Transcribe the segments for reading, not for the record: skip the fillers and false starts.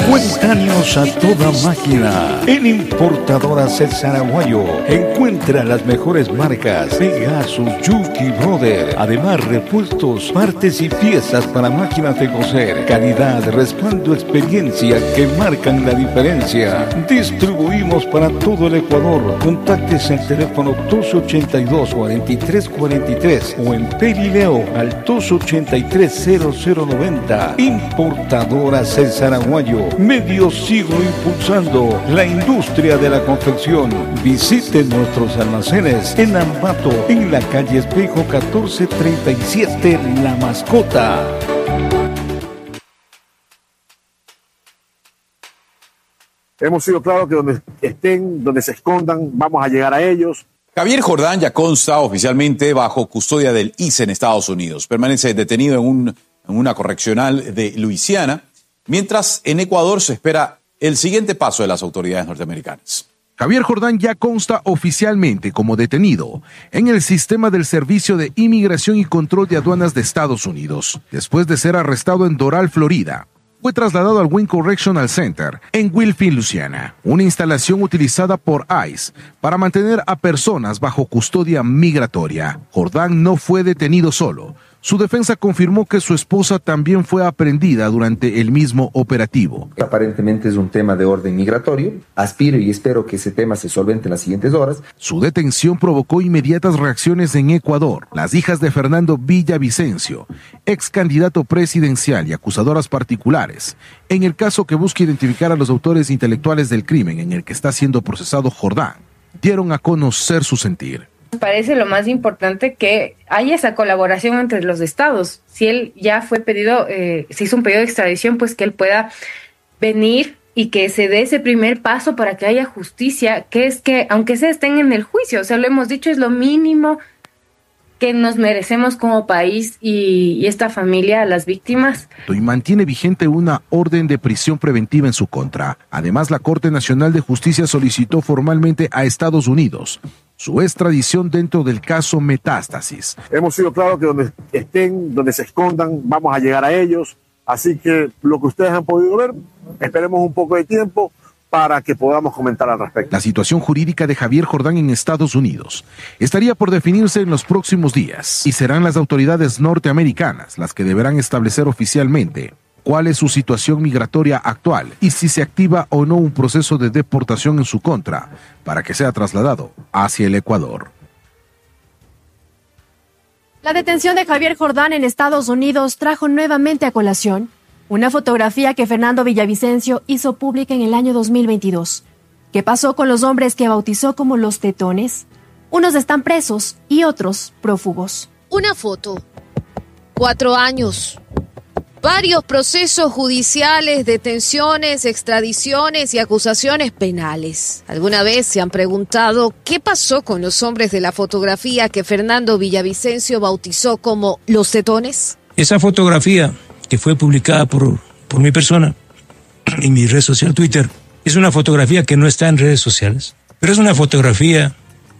50 años a toda máquina. En Importadora César Aguayo encuentra las mejores marcas: Pegasus, Yuki Brother. Además, repuestos, partes y piezas para máquinas de coser. Calidad, respaldo, experiencia que marcan la diferencia. Distribuimos para todo el Ecuador. Contáctese al teléfono 282-4343 o en Perileo al 283-0090. Importadora César Aguayo. Medio siglo impulsando la industria de la confección. Visiten nuestros almacenes en Ambato, en la calle Espejo 1437, La Mascota. Hemos sido claros que donde estén, donde se escondan, vamos a llegar a ellos. Javier Jordán ya consta oficialmente bajo custodia del ICE en Estados Unidos. Permanece detenido en una correccional de Luisiana, mientras en Ecuador se espera el siguiente paso de las autoridades norteamericanas. Javier Jordán ya consta oficialmente como detenido en el sistema del Servicio de Inmigración y Control de Aduanas de Estados Unidos, después de ser arrestado en Doral, Florida. Fue trasladado al Wynn Correctional Center en Wilfin, Luisiana, una instalación utilizada por ICE para mantener a personas bajo custodia migratoria. Jordán no fue detenido solo. Su defensa confirmó que su esposa también fue aprehendida durante el mismo operativo. Aparentemente es un tema de orden migratorio. Aspiro y espero que ese tema se solvente en las siguientes horas. Su detención provocó inmediatas reacciones en Ecuador. Las hijas de Fernando Villavicencio, ex candidato presidencial y acusadoras particulares, en el caso que busca identificar a los autores intelectuales del crimen en el que está siendo procesado Jordán, dieron a conocer su sentir. Nos parece lo más importante que haya esa colaboración entre los estados. Si él ya fue pedido, se hizo un pedido de extradición, pues que él pueda venir y que se dé ese primer paso para que haya justicia, que es que, aunque se estén en el juicio, o sea, lo hemos dicho, es lo mínimo que nos merecemos como país y esta familia, las víctimas. Y mantiene vigente una orden de prisión preventiva en su contra. Además, la Corte Nacional de Justicia solicitó formalmente a Estados Unidos su extradición dentro del caso Metástasis. Hemos sido claros que donde estén, donde se escondan, vamos a llegar a ellos. Así que lo que ustedes han podido ver, esperemos un poco de tiempo para que podamos comentar al respecto. La situación jurídica de Javier Jordán en Estados Unidos estaría por definirse en los próximos días y serán las autoridades norteamericanas las que deberán establecer oficialmente cuál es su situación migratoria actual y si se activa o no un proceso de deportación en su contra para que sea trasladado hacia el Ecuador. La detención de Javier Jordán en Estados Unidos trajo nuevamente a colación una fotografía que Fernando Villavicencio hizo pública en el año 2022. ¿Qué pasó con los hombres que bautizó como los tetones? Unos están presos y otros prófugos. Una foto. 4 años. Varios procesos judiciales, detenciones, extradiciones y acusaciones penales. ¿Alguna vez se han preguntado qué pasó con los hombres de la fotografía que Fernando Villavicencio bautizó como los tetones? Esa fotografía que fue publicada por mi persona en mi red social Twitter, es una fotografía que no está en redes sociales, pero es una fotografía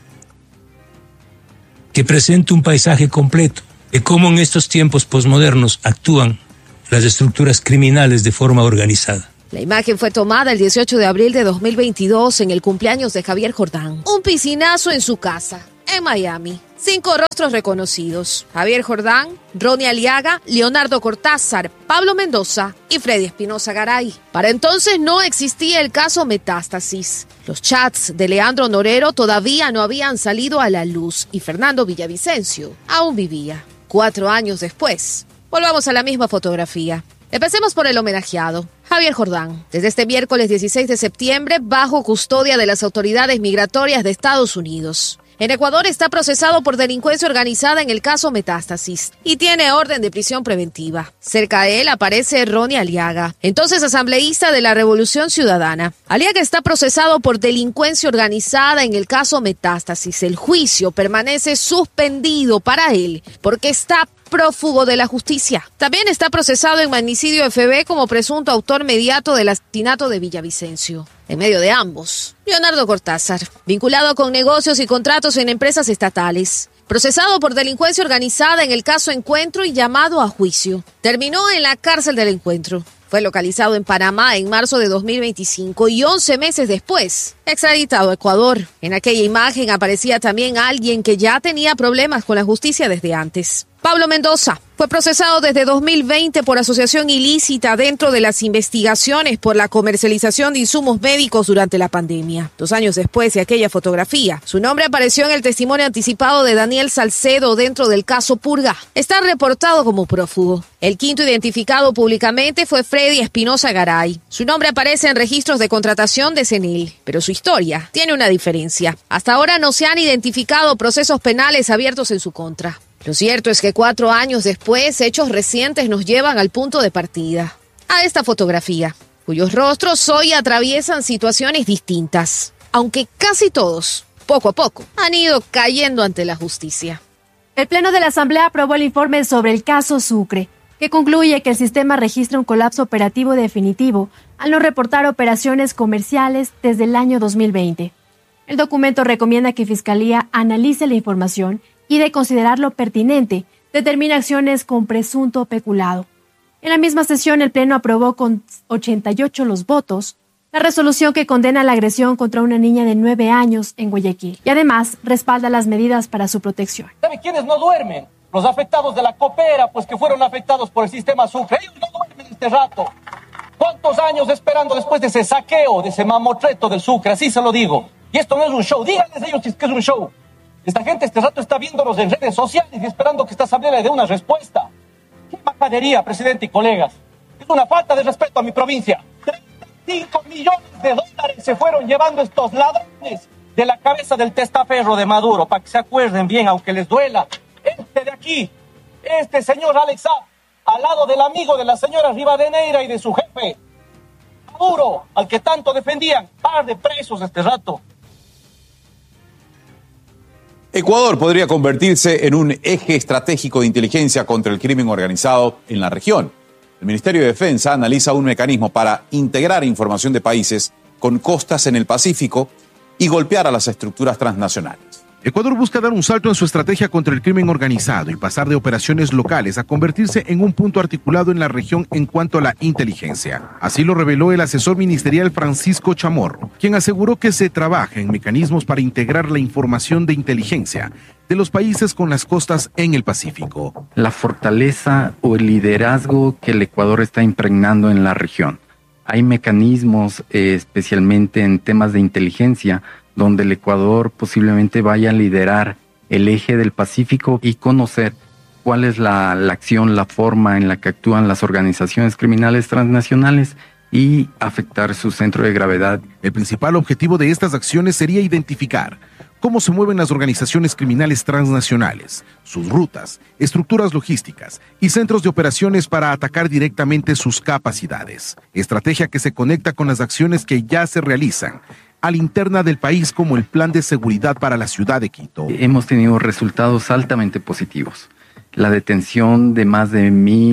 que presenta un paisaje completo de cómo en estos tiempos posmodernos actúan las estructuras criminales de forma organizada. La imagen fue tomada el 18 de abril de 2022 en el cumpleaños de Javier Jordán. Un piscinazo en su casa, en Miami. 5 rostros reconocidos: Javier Jordán, Ronnie Aliaga, Leonardo Cortázar, Pablo Mendoza y Freddy Espinosa Garay. Para entonces no existía el caso Metástasis. Los chats de Leandro Norero todavía no habían salido a la luz y Fernando Villavicencio aún vivía. 4 años después, volvamos a la misma fotografía. Empecemos por el homenajeado, Javier Jordán. Desde este miércoles 16 de septiembre, bajo custodia de las autoridades migratorias de Estados Unidos. En Ecuador está procesado por delincuencia organizada en el caso Metástasis y tiene orden de prisión preventiva. Cerca de él aparece Ronnie Aliaga, entonces asambleísta de la Revolución Ciudadana. Aliaga está procesado por delincuencia organizada en el caso Metástasis. El juicio permanece suspendido para él porque está prófugo de la justicia. También está procesado en magnicidio FB como presunto autor mediato del asesinato de Villavicencio. En medio de ambos, Leonardo Cortázar, vinculado con negocios y contratos en empresas estatales, procesado por delincuencia organizada en el caso Encuentro y llamado a juicio. Terminó en la cárcel del Encuentro. Fue localizado en Panamá en marzo de 2025 y 11 meses después, extraditado a Ecuador. En aquella imagen aparecía también alguien que ya tenía problemas con la justicia desde antes. Pablo Mendoza fue procesado desde 2020 por asociación ilícita dentro de las investigaciones por la comercialización de insumos médicos durante la pandemia. 2 años después de aquella fotografía, su nombre apareció en el testimonio anticipado de Daniel Salcedo dentro del caso Purga. Está reportado como prófugo. El quinto identificado públicamente fue Freddy Espinosa Garay. Su nombre aparece en registros de contratación de CENIL, pero su historia tiene una diferencia. Hasta ahora no se han identificado procesos penales abiertos en su contra. Lo cierto es que 4 años después, hechos recientes nos llevan al punto de partida, a esta fotografía, cuyos rostros hoy atraviesan situaciones distintas, aunque casi todos, poco a poco, han ido cayendo ante la justicia. El Pleno de la Asamblea aprobó el informe sobre el caso Sucre, que concluye que el sistema registra un colapso operativo definitivo al no reportar operaciones comerciales desde el año 2020. El documento recomienda que Fiscalía analice la información y, de considerarlo pertinente, determina acciones con presunto peculado. En la misma sesión, el Pleno aprobó con 88 los votos la resolución que condena la agresión contra una niña de 9 años en Guayaquil y además respalda las medidas para su protección. ¿Sabe quiénes no duermen? Los afectados de la Coopera, pues que fueron afectados por el sistema Sucre. Ellos no duermen este rato. ¿Cuántos años esperando después de ese saqueo, de ese mamotreto del Sucre? Así se lo digo. Y esto no es un show. Díganles a ellos si es que es un show. Esta gente este rato está viéndonos en redes sociales y esperando que esta asamblea le dé una respuesta. ¡Qué majadería, presidente y colegas! Es una falta de respeto a mi provincia. 35 millones de dólares se fueron llevando estos ladrones de la cabeza del testaferro de Maduro, para que se acuerden bien, aunque les duela. Este de aquí, este señor Alex Saab, al lado del amigo de la señora Rivadeneira y de su jefe, Maduro, al que tanto defendían, par de presos este rato. Ecuador podría convertirse en un eje estratégico de inteligencia contra el crimen organizado en la región. El Ministerio de Defensa analiza un mecanismo para integrar información de países con costas en el Pacífico y golpear a las estructuras transnacionales. Ecuador busca dar un salto en su estrategia contra el crimen organizado y pasar de operaciones locales a convertirse en un punto articulado en la región en cuanto a la inteligencia. Así lo reveló el asesor ministerial Francisco Chamorro, quien aseguró que se trabaja en mecanismos para integrar la información de inteligencia de los países con las costas en el Pacífico. La fortaleza o el liderazgo que el Ecuador está impregnando en la región. Hay mecanismos, especialmente en temas de inteligencia, donde el Ecuador posiblemente vaya a liderar el eje del Pacífico y conocer cuál es la acción, la forma en la que actúan las organizaciones criminales transnacionales y afectar su centro de gravedad. El principal objetivo de estas acciones sería identificar cómo se mueven las organizaciones criminales transnacionales, sus rutas, estructuras logísticas y centros de operaciones para atacar directamente sus capacidades. Estrategia que se conecta con las acciones que ya se realizan a la interna del país, como el Plan de Seguridad para la Ciudad de Quito. Hemos tenido resultados altamente positivos. La detención de más de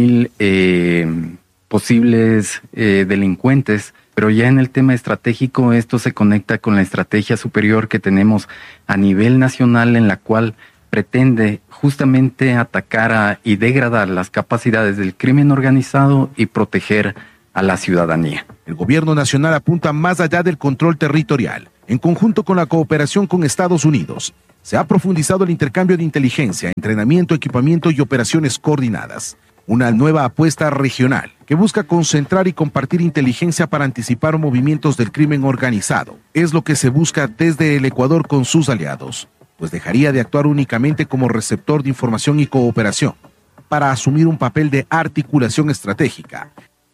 1,000 posibles delincuentes, pero ya en el tema estratégico esto se conecta con la estrategia superior que tenemos a nivel nacional, en la cual pretende justamente atacar y degradar las capacidades del crimen organizado y proteger a la ciudadanía. El gobierno nacional apunta más allá del control territorial. En conjunto con la cooperación con Estados Unidos, se ha profundizado el intercambio de inteligencia, entrenamiento, equipamiento y operaciones coordinadas. Una nueva apuesta regional que busca concentrar y compartir inteligencia para anticipar movimientos del crimen organizado. Es lo que se busca desde el Ecuador con sus aliados, pues dejaría de actuar únicamente como receptor de información y cooperación para asumir un papel de articulación estratégica.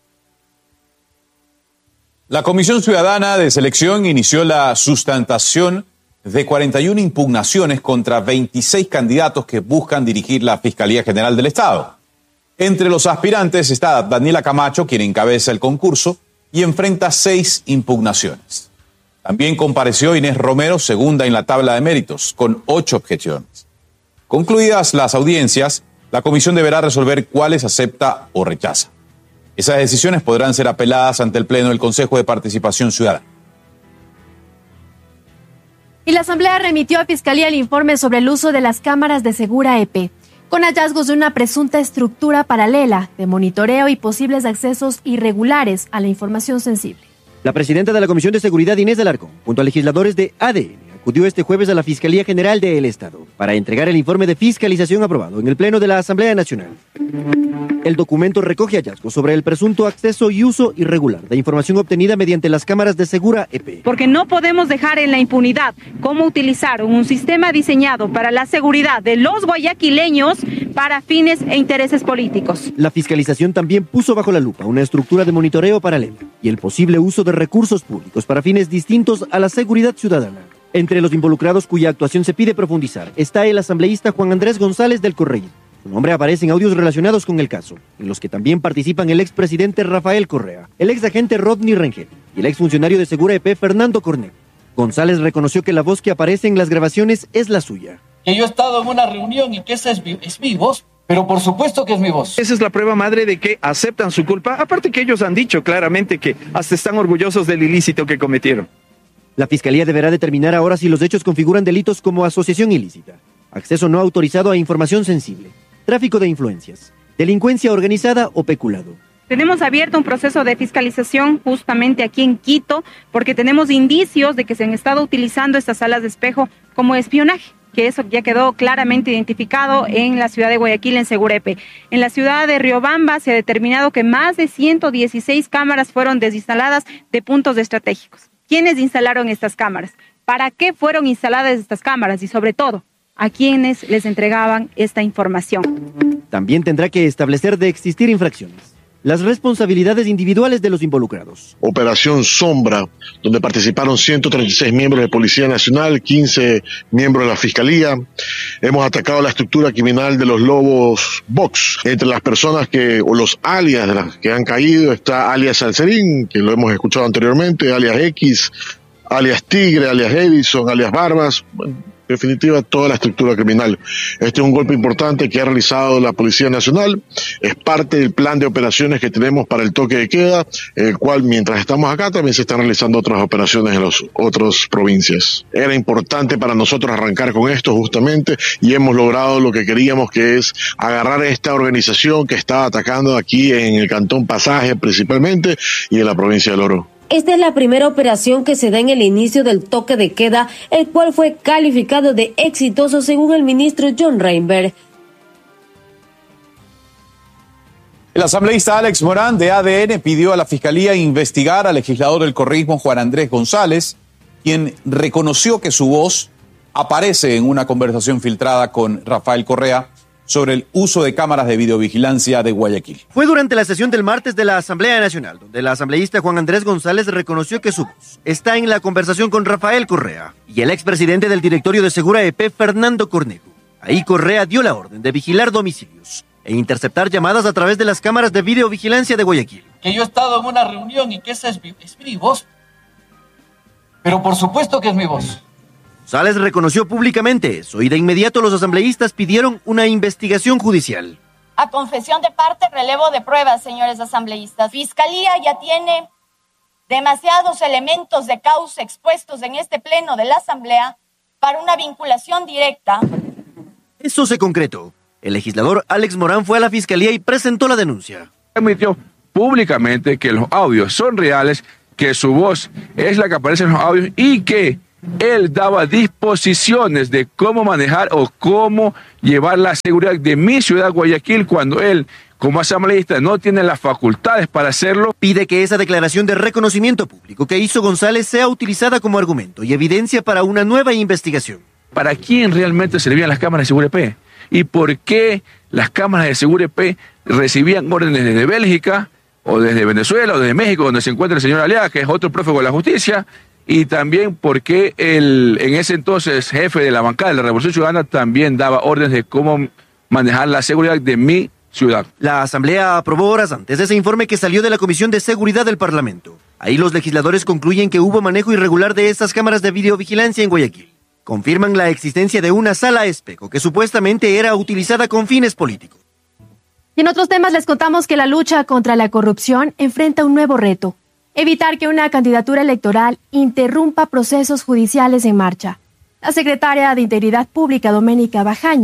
La Comisión Ciudadana de Selección inició la sustentación de 41 impugnaciones contra 26 candidatos que buscan dirigir la Fiscalía General del Estado. Entre los aspirantes está Daniela Camacho, quien encabeza el concurso y enfrenta 6 impugnaciones. También compareció Inés Romero, segunda en la tabla de méritos, con 8 objeciones. Concluidas las audiencias, la comisión deberá resolver cuáles acepta o rechaza. Esas decisiones podrán ser apeladas ante el Pleno del Consejo de Participación Ciudadana. Y la Asamblea remitió a Fiscalía el informe sobre el uso de las cámaras de Segura EP. con hallazgos de una presunta estructura paralela de monitoreo y posibles accesos irregulares a la información sensible. La presidenta de la Comisión de Seguridad, Inés Alarcón, junto a legisladores de ADN, acudió este jueves a la Fiscalía General del Estado para entregar el informe de fiscalización aprobado en el Pleno de la Asamblea Nacional. El documento recoge hallazgos sobre el presunto acceso y uso irregular de información obtenida mediante las cámaras de Segura EP. Porque no podemos dejar en la impunidad cómo utilizaron un sistema diseñado para la seguridad de los guayaquileños para fines e intereses políticos. La fiscalización también puso bajo la lupa una estructura de monitoreo paralela y el posible uso de recursos públicos para fines distintos a la seguridad ciudadana. Entre los involucrados cuya actuación se pide profundizar está el asambleísta Juan Andrés González del Correísmo. Su nombre aparece en audios relacionados con el caso, en los que también participan el expresidente Rafael Correa, el exagente Rodney Rengel y el exfuncionario de Segura EP Fernando Cornejo. González reconoció que la voz que aparece en las grabaciones es la suya. Que yo he estado en una reunión y que esa es mi voz, pero por supuesto que es mi voz. Esa es la prueba madre de que aceptan su culpa, aparte que ellos han dicho claramente que hasta están orgullosos del ilícito que cometieron. La Fiscalía deberá determinar ahora si los hechos configuran delitos como asociación ilícita, acceso no autorizado a información sensible, tráfico de influencias, delincuencia organizada o peculado. Tenemos abierto un proceso de fiscalización justamente aquí en Quito porque tenemos indicios de que se han estado utilizando estas salas de espejo como espionaje, que eso ya quedó claramente identificado en la ciudad de Guayaquil, en Segura EP. En la ciudad de Riobamba se ha determinado que más de 116 cámaras fueron desinstaladas de puntos estratégicos. ¿Quiénes instalaron estas cámaras? ¿Para qué fueron instaladas estas cámaras? Y sobre todo, ¿a quiénes les entregaban esta información? También tendrá que establecer, de existir infracciones, las responsabilidades individuales de los involucrados. Operación Sombra, donde participaron 136 miembros de Policía Nacional, 15 miembros de la Fiscalía. Hemos atacado la estructura criminal de los Lobos Box. Entre las personas o los alias de las que han caído está alias Salserín, que lo hemos escuchado anteriormente, alias X, alias Tigre, alias Edison, alias Barbas. En definitiva, toda la estructura criminal. Este es un golpe importante que ha realizado la Policía Nacional. Es parte del plan de operaciones que tenemos para el toque de queda, el cual, mientras estamos acá, también se están realizando otras operaciones en las otras provincias. Era importante para nosotros arrancar con esto justamente y hemos logrado lo que queríamos, que es agarrar esta organización que estaba atacando aquí en el Cantón Pasaje principalmente y en la provincia del Oro. Esta es la primera operación que se da en el inicio del toque de queda, el cual fue calificado de exitoso según el ministro John Reinberg. El asambleísta Alex Morán de ADN pidió a la Fiscalía investigar al legislador del correísmo Juan Andrés González, quien reconoció que su voz aparece en una conversación filtrada con Rafael Correa sobre el uso de cámaras de videovigilancia de Guayaquil. Fue durante la sesión del martes de la Asamblea Nacional, donde el asambleísta Juan Andrés González reconoció que su voz está en la conversación con Rafael Correa y el expresidente del directorio de Segura EP, Fernando Cornejo. Ahí Correa dio la orden de vigilar domicilios e interceptar llamadas a través de las cámaras de videovigilancia de Guayaquil. Que yo he estado en una reunión y que esa es mi voz, pero por supuesto que es mi voz. González reconoció públicamente eso y de inmediato los asambleístas pidieron una investigación judicial. A confesión de parte, relevo de pruebas, señores asambleístas. Fiscalía ya tiene demasiados elementos de causa expuestos en este pleno de la Asamblea para una vinculación directa. Eso se concretó. El legislador Alex Morán fue a la Fiscalía y presentó la denuncia. Admitió públicamente que los audios son reales, que su voz es la que aparece en los audios y que él daba disposiciones de cómo manejar o cómo llevar la seguridad de mi ciudad, Guayaquil, cuando él, como asambleísta, no tiene las facultades para hacerlo. Pide que esa declaración de reconocimiento público que hizo González sea utilizada como argumento y evidencia para una nueva investigación. ¿Para quién realmente servían las cámaras de Segura EP? ¿Y por qué las cámaras de Segura EP recibían órdenes desde Bélgica, o desde Venezuela, o desde México, donde se encuentra el señor Aliaga, que es otro prófugo de la justicia? Y también porque en ese entonces jefe de la bancada de la Revolución Ciudadana también daba órdenes de cómo manejar la seguridad de mi ciudad. La Asamblea aprobó horas antes ese informe que salió de la Comisión de Seguridad del Parlamento. Ahí los legisladores concluyen que hubo manejo irregular de estas cámaras de videovigilancia en Guayaquil. Confirman la existencia de una sala espejo que supuestamente era utilizada con fines políticos. Y en otros temas les contamos que la lucha contra la corrupción enfrenta un nuevo reto: evitar que una candidatura electoral interrumpa procesos judiciales en marcha. La secretaria de Integridad Pública, Doménica Bajaña,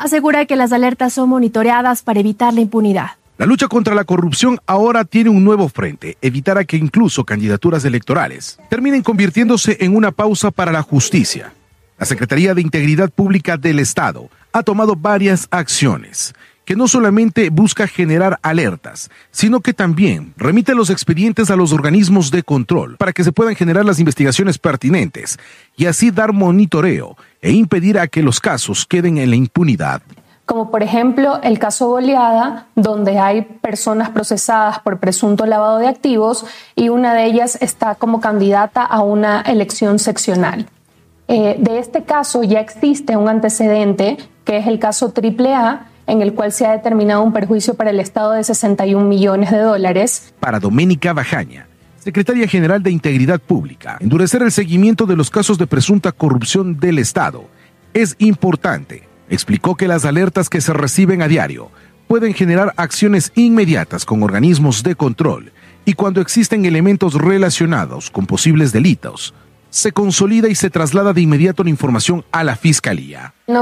Asegura que las alertas son monitoreadas para evitar la impunidad. La lucha contra la corrupción ahora tiene un nuevo frente: evitar a que incluso candidaturas electorales terminen convirtiéndose en una pausa para la justicia. La Secretaría de Integridad Pública del Estado ha tomado varias acciones que no solamente busca generar alertas, sino que también remite los expedientes a los organismos de control para que se puedan generar las investigaciones pertinentes y así dar monitoreo e impedir a que los casos queden en la impunidad. Como por ejemplo el caso Goleada, donde hay personas procesadas por presunto lavado de activos y una de ellas está como candidata a una elección seccional. De este caso ya existe un antecedente, que es el caso AAA, en el cual se ha determinado un perjuicio para el Estado de $61 millones. Para Doménica Bajaña, secretaria general de Integridad Pública, endurecer el seguimiento de los casos de presunta corrupción del Estado es importante. Explicó que las alertas que se reciben a diario pueden generar acciones inmediatas con organismos de control y cuando existen elementos relacionados con posibles delitos, se consolida y se traslada de inmediato la información a la Fiscalía. El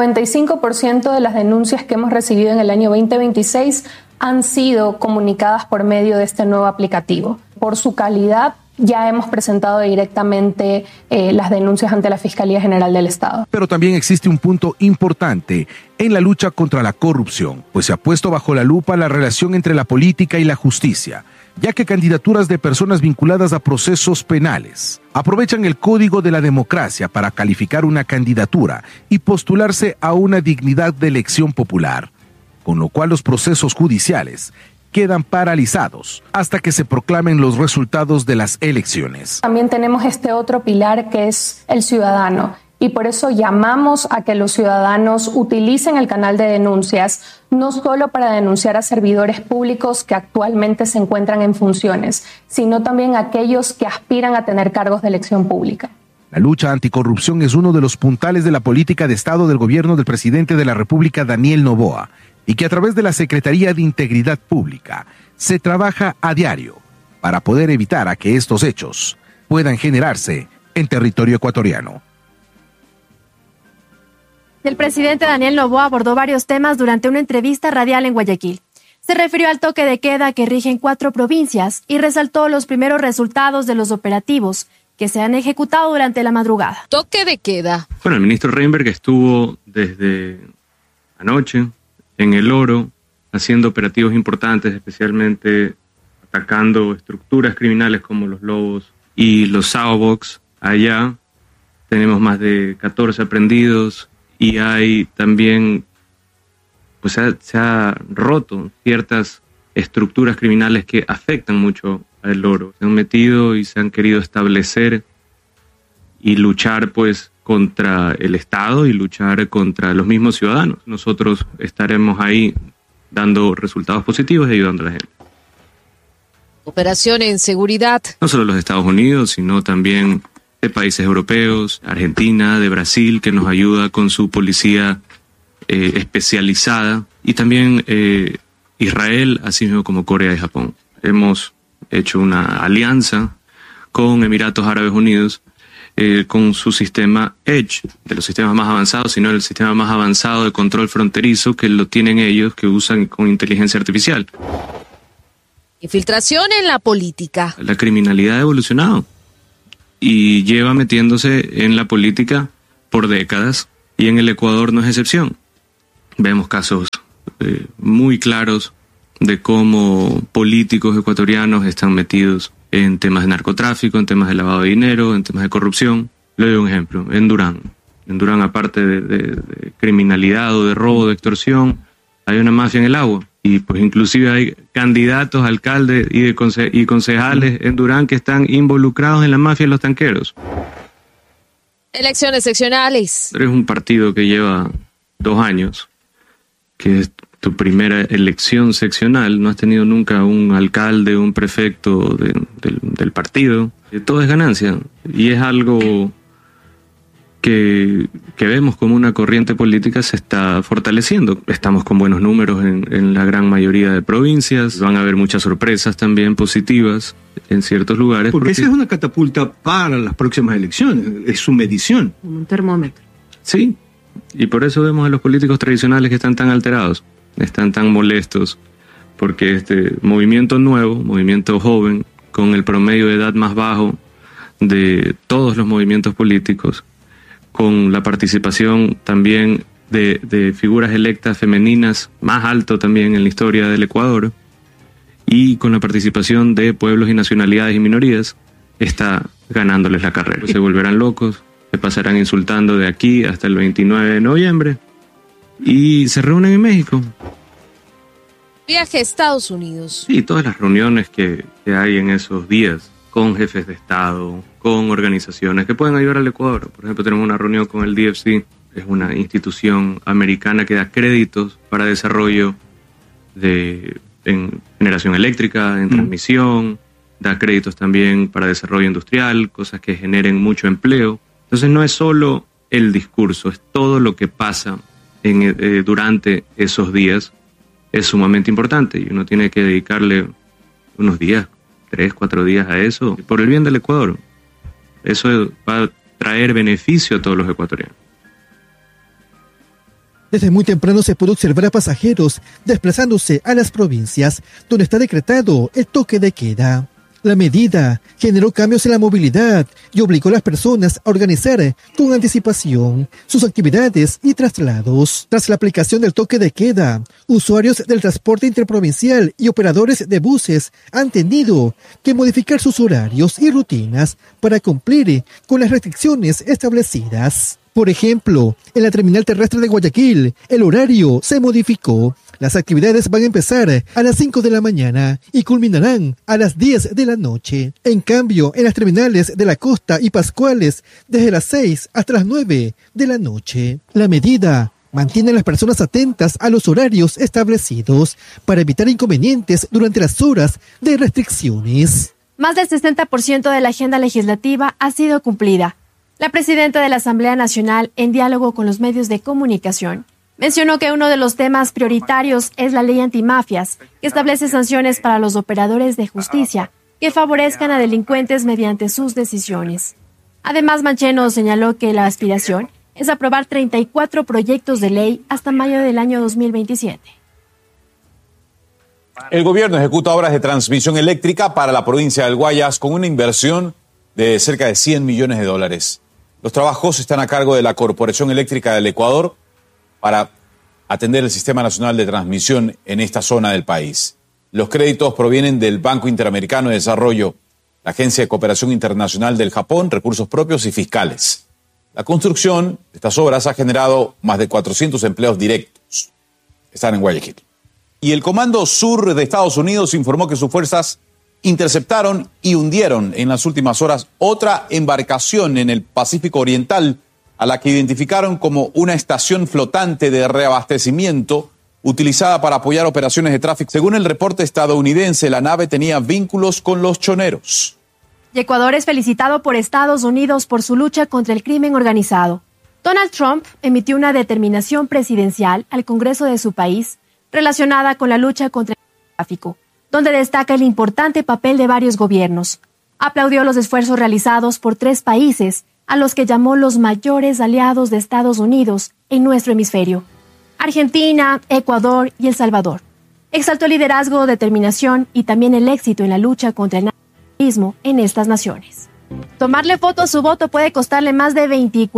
95% de las denuncias que hemos recibido en el año 2026 han sido comunicadas por medio de este nuevo aplicativo. Por su calidad, ya hemos presentado directamente las denuncias ante la Fiscalía General del Estado. Pero también existe un punto importante en la lucha contra la corrupción, pues se ha puesto bajo la lupa la relación entre la política y la justicia, ya que candidaturas de personas vinculadas a procesos penales aprovechan el Código de la Democracia para calificar una candidatura y postularse a una dignidad de elección popular, con lo cual los procesos judiciales quedan paralizados hasta que se proclamen los resultados de las elecciones. También tenemos este otro pilar que es el ciudadano. Y por eso llamamos a que los ciudadanos utilicen el canal de denuncias, no solo para denunciar a servidores públicos que actualmente se encuentran en funciones, sino también a aquellos que aspiran a tener cargos de elección pública. La lucha anticorrupción es uno de los puntales de la política de Estado del gobierno del presidente de la República, Daniel Noboa, y que a través de la Secretaría de Integridad Pública se trabaja a diario para poder evitar a que estos hechos puedan generarse en territorio ecuatoriano. El presidente Daniel Noboa abordó varios temas durante una entrevista radial en Guayaquil. Se refirió al toque de queda que rige en 4 provincias y resaltó los primeros resultados de los operativos que se han ejecutado durante la madrugada. Toque de queda. Bueno, el ministro Reinberg estuvo desde anoche en El Oro haciendo operativos importantes, especialmente atacando estructuras criminales como los Lobos y los Saobox. Allá tenemos más de 14 aprehendidos. Y hay también, pues se ha roto ciertas estructuras criminales que afectan mucho a El Oro. Se han metido y se han querido establecer y luchar pues contra el Estado y luchar contra los mismos ciudadanos. Nosotros estaremos ahí dando resultados positivos y ayudando a la gente. Operación en seguridad. No solo los Estados Unidos, sino también de países europeos, Argentina, de Brasil, que nos ayuda con su policía especializada, y también Israel, así mismo como Corea y Japón. Hemos hecho una alianza con Emiratos Árabes Unidos con su sistema Edge, de los sistemas más avanzados, sino el sistema más avanzado de control fronterizo que lo tienen ellos, que usan con inteligencia artificial. Infiltración en la política. La criminalidad ha evolucionado y lleva metiéndose en la política por décadas, y en el Ecuador no es excepción. Vemos casos muy claros de cómo políticos ecuatorianos están metidos en temas de narcotráfico, en temas de lavado de dinero, en temas de corrupción. Le doy un ejemplo, en Durán. En Durán, aparte de criminalidad o de robo, de extorsión, hay una mafia en el agua. Y pues inclusive hay candidatos, alcaldes y concejales en Durán que están involucrados en la mafia de los tanqueros. Elecciones seccionales. Es un partido que lleva 2 años, que es tu primera elección seccional. No has tenido nunca un alcalde, un prefecto del partido. Todo es ganancia y es algo que vemos como una corriente política se está fortaleciendo. Estamos con buenos números en la gran mayoría de provincias. Van a haber muchas sorpresas también positivas en ciertos lugares. Porque esa es una catapulta para las próximas elecciones, es su medición. Un termómetro. Sí, Y por eso vemos a los políticos tradicionales que están tan alterados, están tan molestos, porque este movimiento nuevo, movimiento joven, con el promedio de edad más bajo de todos los movimientos políticos, con la participación también de figuras electas femeninas más alto también en la historia del Ecuador, y con la participación de pueblos y nacionalidades y minorías, está ganándoles la carrera. Se volverán locos, se pasarán insultando de aquí hasta el 29 de noviembre y se reúnen en México. Viaje a Estados Unidos. Sí, todas las reuniones que hay en esos días con jefes de Estado, con organizaciones que pueden ayudar al Ecuador. Por ejemplo, tenemos una reunión con el DFC, es una institución americana que da créditos para desarrollo en generación eléctrica, en transmisión, da créditos también para desarrollo industrial, cosas que generen mucho empleo. Entonces no es solo el discurso, es todo lo que pasa durante esos días, es sumamente importante y uno tiene que dedicarle unos días, 3, 4 días a eso, por el bien del Ecuador. Eso va a traer beneficio a todos los ecuatorianos. Desde muy temprano se pudo observar a pasajeros desplazándose a las provincias donde está decretado el toque de queda. La medida generó cambios en la movilidad y obligó a las personas a organizar con anticipación sus actividades y traslados. Tras la aplicación del toque de queda, usuarios del transporte interprovincial y operadores de buses han tenido que modificar sus horarios y rutinas para cumplir con las restricciones establecidas. Por ejemplo, en la terminal terrestre de Guayaquil, el horario se modificó. Las actividades van a empezar a las 5 de la mañana y culminarán a las 10 de la noche. En cambio, en las terminales de la Costa y Pascuales, desde las 6 hasta las 9 de la noche. La medida mantiene a las personas atentas a los horarios establecidos para evitar inconvenientes durante las horas de restricciones. Más del 60% de la agenda legislativa ha sido cumplida. La presidenta de la Asamblea Nacional, en diálogo con los medios de comunicación, mencionó que uno de los temas prioritarios es la ley antimafias, que establece sanciones para los operadores de justicia que favorezcan a delincuentes mediante sus decisiones. Además, Mancheno señaló que la aspiración es aprobar 34 proyectos de ley hasta mayo del año 2027. El gobierno ejecuta obras de transmisión eléctrica para la provincia del Guayas con una inversión de cerca de $100 millones. Los trabajos están a cargo de la Corporación Eléctrica del Ecuador para atender el Sistema Nacional de Transmisión en esta zona del país. Los créditos provienen del Banco Interamericano de Desarrollo, la Agencia de Cooperación Internacional del Japón, recursos propios y fiscales. La construcción de estas obras ha generado más de 400 empleos directos. Están en Guayaquil. Y el Comando Sur de Estados Unidos informó que sus fuerzas interceptaron y hundieron en las últimas horas otra embarcación en el Pacífico Oriental, a la que identificaron como una estación flotante de reabastecimiento utilizada para apoyar operaciones de tráfico. Según el reporte estadounidense, la nave tenía vínculos con los choneros. Y Ecuador es felicitado por Estados Unidos por su lucha contra el crimen organizado. Donald Trump emitió una determinación presidencial al Congreso de su país relacionada con la lucha contra el tráfico, donde destaca el importante papel de varios gobiernos. Aplaudió los esfuerzos realizados por 3 países, a los que llamó los mayores aliados de Estados Unidos en nuestro hemisferio: Argentina, Ecuador y El Salvador. Exaltó el liderazgo, determinación y también el éxito en la lucha contra el narcotráfico en estas naciones. Tomarle foto a su voto puede costarle más de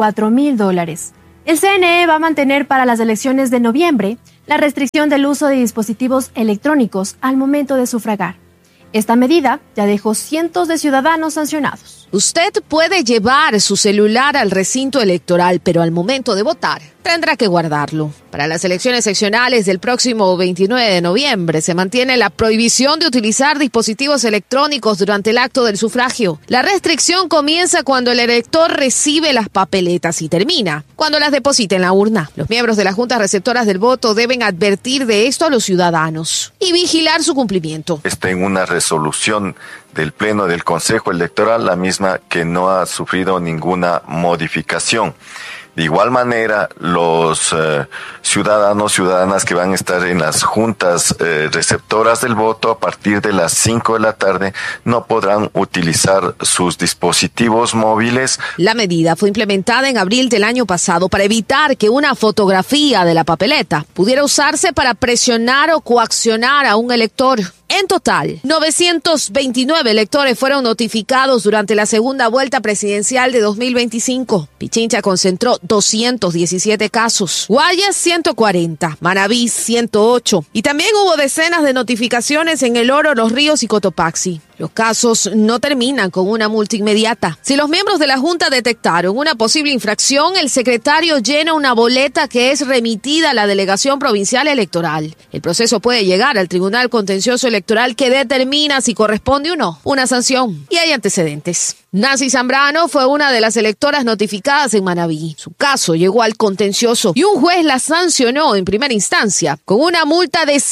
$24,000. El CNE va a mantener para las elecciones de noviembre la restricción del uso de dispositivos electrónicos al momento de sufragar. Esta medida ya dejó cientos de ciudadanos sancionados. Usted puede llevar su celular al recinto electoral, pero al momento de votar tendrá que guardarlo. Para las elecciones seccionales del próximo 29 de noviembre se mantiene la prohibición de utilizar dispositivos electrónicos durante el acto del sufragio. La restricción comienza cuando el elector recibe las papeletas y termina cuando las deposita en la urna. Los miembros de las juntas receptoras del voto deben advertir de esto a los ciudadanos y vigilar su cumplimiento. En una resolución del Pleno del Consejo Electoral, la misma que no ha sufrido ninguna modificación. De igual manera, los ciudadanas que van a estar en las juntas receptoras del voto a partir de las 5 de la tarde no podrán utilizar sus dispositivos móviles. La medida fue implementada en abril del año pasado para evitar que una fotografía de la papeleta pudiera usarse para presionar o coaccionar a un elector. En total, 929 electores fueron notificados durante la segunda vuelta presidencial de 2025. Pichincha concentró 217 casos, Guayas 140, Manabí 108 y también hubo decenas de notificaciones en El Oro, Los Ríos y Cotopaxi. Los casos no terminan con una multa inmediata. Si los miembros de la Junta detectaron una posible infracción, el secretario llena una boleta que es remitida a la Delegación Provincial Electoral. El proceso puede llegar al Tribunal Contencioso Electoral que determina si corresponde o no una sanción. Y hay antecedentes. Nancy Zambrano fue una de las electoras notificadas en Manabí. Su caso llegó al contencioso y un juez la sancionó en primera instancia con una multa de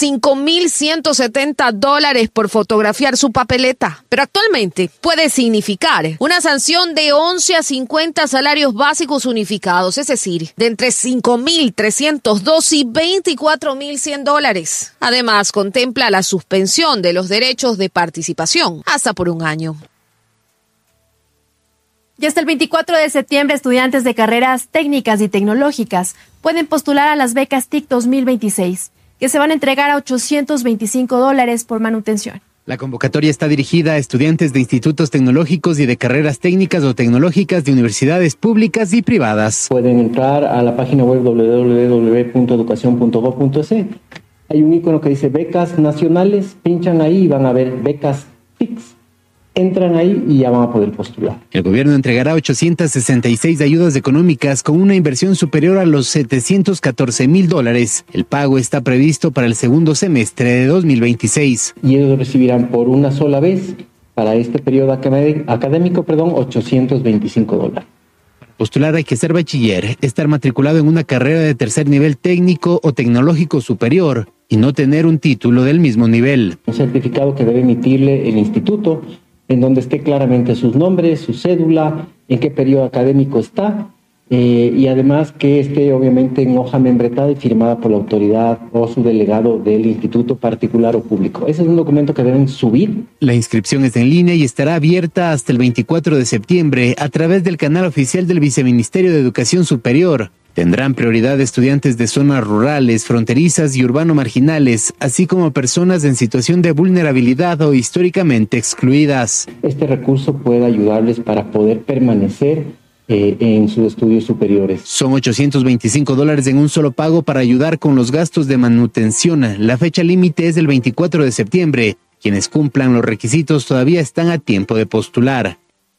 $5,170 por fotografiar su papeleta. Pero actualmente puede significar una sanción de 11 a 50 salarios básicos unificados, es decir, de entre $5,302 y $24,100. Además, contempla la suspensión de los derechos de participación hasta por un año. Y hasta el 24 de septiembre, estudiantes de carreras técnicas y tecnológicas pueden postular a las becas TIC 2026, que se van a entregar a $825 por manutención. La convocatoria está dirigida a estudiantes de institutos tecnológicos y de carreras técnicas o tecnológicas de universidades públicas y privadas. Pueden entrar a la página web www.educacion.gov.es. Hay un icono que dice becas nacionales, pinchan ahí y van a ver becas TICs. Entran ahí y ya van a poder postular. El gobierno entregará 866 ayudas económicas con una inversión superior a los $714,000. El pago está previsto para el segundo semestre de 2026. Y ellos recibirán por una sola vez, para este periodo académico, $825. Postular hay que ser bachiller, estar matriculado en una carrera de tercer nivel técnico o tecnológico superior y no tener un título del mismo nivel. Un certificado que debe emitirle el instituto, en donde esté claramente sus nombres, su cédula, en qué periodo académico está, y además que esté obviamente en hoja membretada y firmada por la autoridad o su delegado del instituto particular o público. Ese es un documento que deben subir. La inscripción es en línea y estará abierta hasta el 24 de septiembre a través del canal oficial del Viceministerio de Educación Superior. Tendrán prioridad estudiantes de zonas rurales, fronterizas y urbano-marginales, así como personas en situación de vulnerabilidad o históricamente excluidas. Este recurso puede ayudarles para poder permanecer en sus estudios superiores. Son $825 en un solo pago para ayudar con los gastos de manutención. La fecha límite es el 24 de septiembre. Quienes cumplan los requisitos todavía están a tiempo de postular.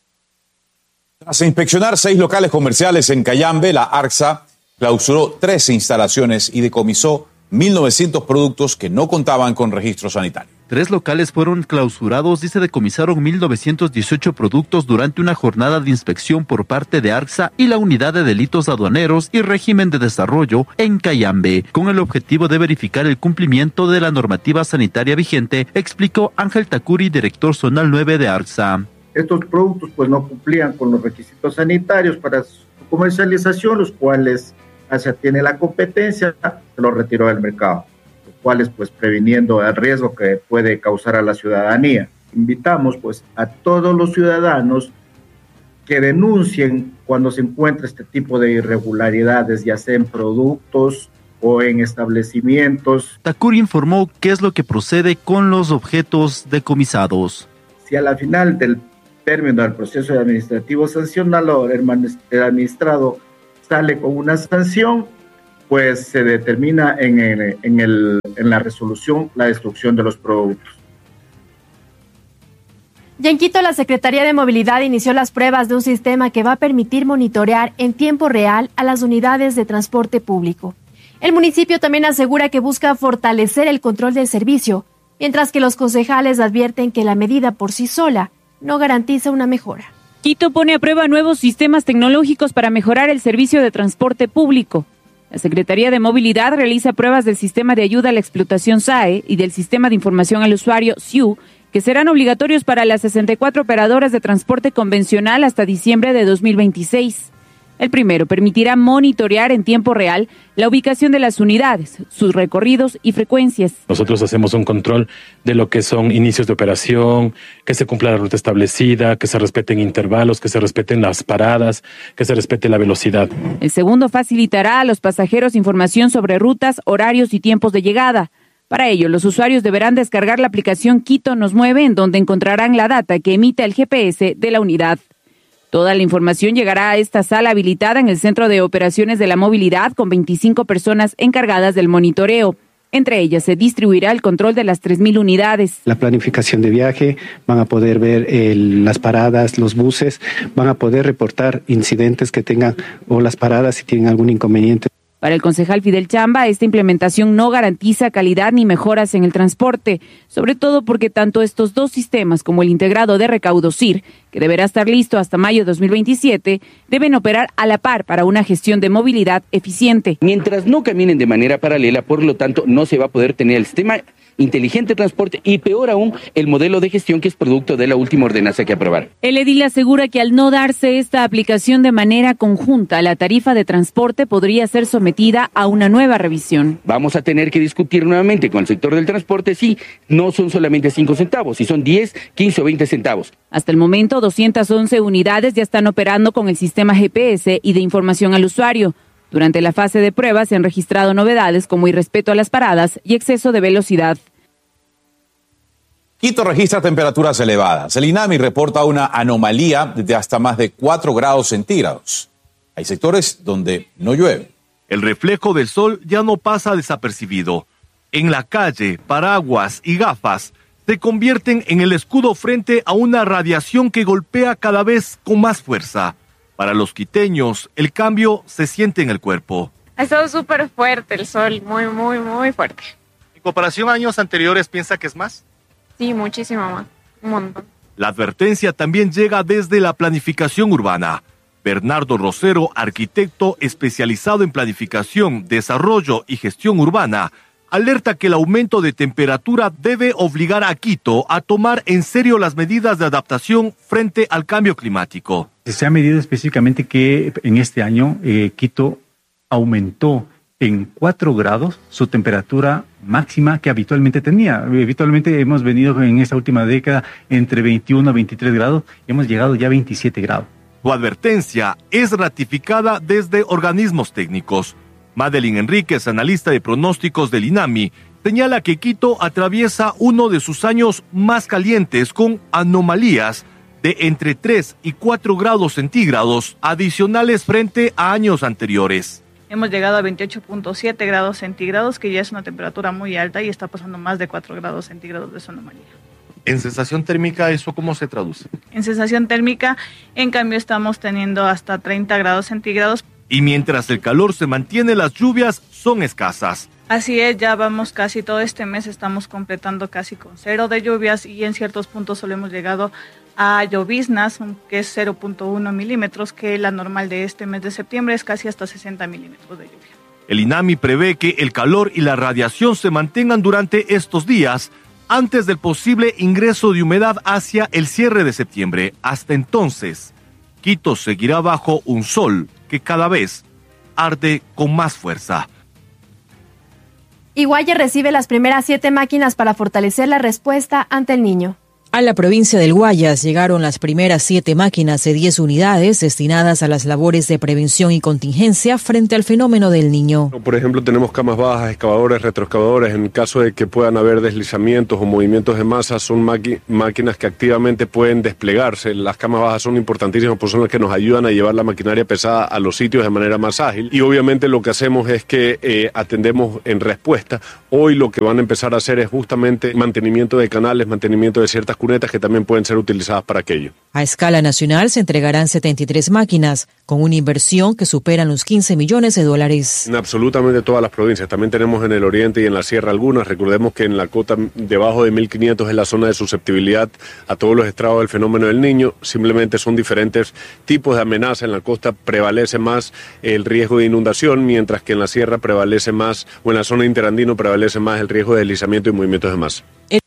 Tras inspeccionar 6 locales comerciales en Cayambe, la ARCSA clausuró 13 instalaciones y decomisó 1.900 productos que no contaban con registro sanitario. 3 locales fueron clausurados y se decomisaron 1.918 productos durante una jornada de inspección por parte de ARCSA y la Unidad de Delitos Aduaneros y Régimen de Desarrollo en Cayambe, con el objetivo de verificar el cumplimiento de la normativa sanitaria vigente, explicó Ángel Tacuri, director zonal 9 de ARCSA. Estos productos pues no cumplían con los requisitos sanitarios para su comercialización, los cuales ARCSA tiene la competencia, se los retiró del mercado, los cuales pues previniendo el riesgo que puede causar a la ciudadanía. Invitamos pues a todos los ciudadanos que denuncien cuando se encuentra este tipo de irregularidades, ya sea en productos o en establecimientos. Tacuri informó qué es lo que procede con los objetos decomisados. Si a la final del término del proceso administrativo sancionador el administrado sale con una sanción, pues se determina en la resolución la destrucción de los productos. Y en Quito, la Secretaría de Movilidad inició las pruebas de un sistema que va a permitir monitorear en tiempo real a las unidades de transporte público. El municipio también asegura que busca fortalecer el control del servicio, mientras que los concejales advierten que la medida por sí sola no garantiza una mejora. Quito pone a prueba nuevos sistemas tecnológicos para mejorar el servicio de transporte público. La Secretaría de Movilidad realiza pruebas del sistema de ayuda a la explotación SAE y del sistema de información al usuario SIU, que serán obligatorios para las 64 operadoras de transporte convencional hasta diciembre de 2026. El primero permitirá monitorear en tiempo real la ubicación de las unidades, sus recorridos y frecuencias. Nosotros hacemos un control de lo que son inicios de operación, que se cumpla la ruta establecida, que se respeten intervalos, que se respeten las paradas, que se respete la velocidad. El segundo facilitará a los pasajeros información sobre rutas, horarios y tiempos de llegada. Para ello, los usuarios deberán descargar la aplicación Quito Nos Mueve, en donde encontrarán la data que emite el GPS de la unidad. Toda la información llegará a esta sala habilitada en el Centro de Operaciones de la Movilidad, con 25 personas encargadas del monitoreo. Entre ellas se distribuirá el control de las 3.000 unidades. La planificación de viaje, van a poder ver las paradas, los buses, van a poder reportar incidentes que tengan o las paradas si tienen algún inconveniente. Para el concejal Fidel Chamba, esta implementación no garantiza calidad ni mejoras en el transporte, sobre todo porque tanto estos dos sistemas como el integrado de recaudo SIR, que deberá estar listo hasta mayo de 2027, deben operar a la par para una gestión de movilidad eficiente. Mientras no caminen de manera paralela, por lo tanto, no se va a poder tener el sistema inteligente de transporte y, peor aún, el modelo de gestión que es producto de la última ordenanza que aprobaron. El edil asegura que al no darse esta aplicación de manera conjunta, la tarifa de transporte podría ser sometida a una nueva revisión. Vamos a tener que discutir nuevamente con el sector del transporte si no son solamente 5 centavos, si son 10, 15 o 20 centavos. Hasta el momento, 211 unidades ya están operando con el sistema GPS y de información al usuario. Durante la fase de pruebas se han registrado novedades como irrespeto a las paradas y exceso de velocidad. Quito registra temperaturas elevadas. El INAMI reporta una anomalía de hasta más de 4 grados centígrados. Hay sectores donde no llueve. El reflejo del sol ya no pasa desapercibido. En la calle, paraguas y gafas se convierten en el escudo frente a una radiación que golpea cada vez con más fuerza. Para los quiteños, el cambio se siente en el cuerpo. Ha estado súper fuerte el sol, muy fuerte. ¿En comparación a años anteriores piensa que es más? Sí, muchísimo más, un montón. La advertencia también llega desde la planificación urbana. Bernardo Rosero, arquitecto especializado en planificación, desarrollo y gestión urbana, alerta que el aumento de temperatura debe obligar a Quito a tomar en serio las medidas de adaptación frente al cambio climático. Se ha medido específicamente que en este año Quito aumentó en 4 grados su temperatura máxima que habitualmente tenía. Habitualmente hemos venido en esta última década entre 21 a 23 grados y hemos llegado ya a 27 grados. Su advertencia es ratificada desde organismos técnicos. Madeline Enríquez, analista de pronósticos del INAMI, señala que Quito atraviesa uno de sus años más calientes con anomalías de entre 3 y 4 grados centígrados adicionales frente a años anteriores. Hemos llegado a 28.7 grados centígrados, que ya es una temperatura muy alta y está pasando más de 4 grados centígrados de esa anomalía. ¿En sensación térmica eso cómo se traduce? En sensación térmica, en cambio, estamos teniendo hasta 30 grados centígrados. Y mientras el calor se mantiene, las lluvias son escasas. Así es, ya vamos casi todo este mes, estamos completando casi con 0 de lluvias y en ciertos puntos solo hemos llegado a lloviznas, que es 0.1 milímetros, que la normal de este mes de septiembre es casi hasta 60 milímetros de lluvia. El INAMI prevé que el calor y la radiación se mantengan durante estos días, antes del posible ingreso de humedad hacia el cierre de septiembre. Hasta entonces, Quito seguirá bajo un sol que cada vez arde con más fuerza. Guayas recibe las primeras 7 máquinas para fortalecer la respuesta ante el niño. A la provincia del Guayas llegaron las primeras 7 máquinas de 10 unidades destinadas a las labores de prevención y contingencia frente al fenómeno del Niño. Por ejemplo, tenemos camas bajas, excavadores, retroexcavadores. En caso de que puedan haber deslizamientos o movimientos de masa, son máquinas que activamente pueden desplegarse. Las camas bajas son importantísimas, pues son las que nos ayudan a llevar la maquinaria pesada a los sitios de manera más ágil. Y obviamente lo que hacemos es que atendemos en respuesta. Hoy lo que van a empezar a hacer es justamente mantenimiento de canales, mantenimiento de ciertas cunetas que también pueden ser utilizadas para aquello. A escala nacional se entregarán 73 máquinas, con una inversión que supera los $15 millones. En absolutamente todas las provincias. También tenemos en el oriente y en la sierra algunas. Recordemos que en la cota debajo de 1500 es la zona de susceptibilidad a todos los estragos del fenómeno del Niño. Simplemente son diferentes tipos de amenaza. En la costa prevalece más el riesgo de inundación, mientras que en la sierra prevalece más, o en la zona interandino prevalece más el riesgo de deslizamiento y movimientos de masa.